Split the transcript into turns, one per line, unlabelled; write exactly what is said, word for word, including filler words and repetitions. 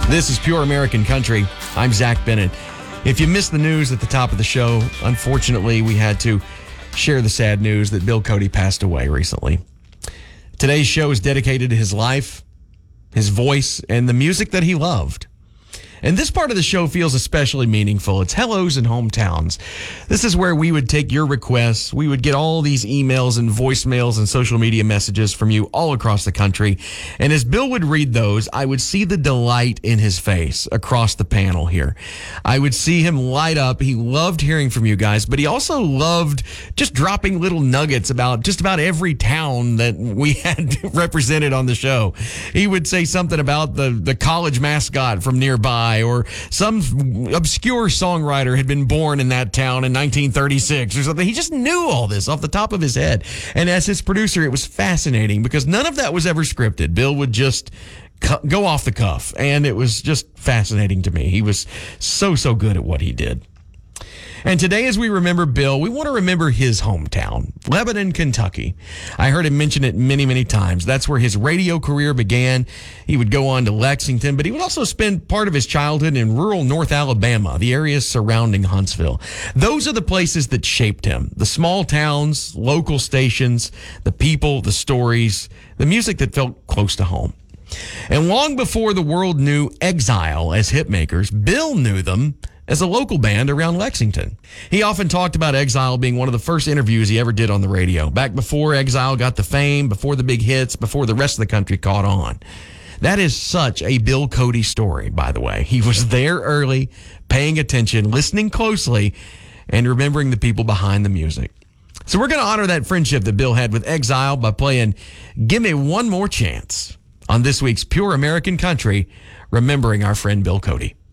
This is Pure American Country. I'm Zach Bennett. If you missed the news at the top of the show, unfortunately, we had to share the sad news that Bill Cody passed away recently. Today's show is dedicated to his life, his voice, and the music that he loved. And this part of the show feels especially meaningful. It's Hellos and Hometowns. This is where we would take your requests. We would get all these emails and voicemails and social media messages from you all across the country. And as Bill would read those, I would see the delight in his face across the panel here. I would see him light up. He loved hearing from you guys, but he also loved just dropping little nuggets about just about every town that we had represented on the show. He would say something about the, the college mascot from nearby, or some obscure songwriter had been born in that town in nineteen thirty-six or something. He just knew all this off the top of his head. And as his producer, it was fascinating because none of that was ever scripted. Bill would just cu- go off the cuff, and it was just fascinating to me. He was so, so good at what he did. And today, as we remember Bill, we want to remember his hometown, Lebanon, Kentucky. I heard him mention it many, many times. That's where his radio career began. He would go on to Lexington, but he would also spend part of his childhood in rural North Alabama, the areas surrounding Huntsville. Those are the places that shaped him. The small towns, local stations, the people, the stories, the music that felt close to home. And long before the world knew Exile as hitmakers, Bill knew them as a local band around Lexington. He often talked about Exile being one of the first interviews he ever did on the radio, back before Exile got the fame, before the big hits, before the rest of the country caught on. That is such a Bill Cody story, by the way. He was there early, paying attention, listening closely, and remembering the people behind the music. So we're going to honor that friendship that Bill had with Exile by playing Give Me One More Chance on this week's Pure American Country, remembering our friend Bill Cody.